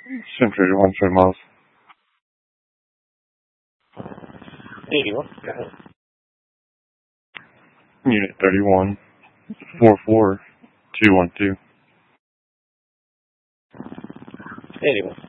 Century 1 miles. 81. Go ahead. Unit 31, 44212. 81.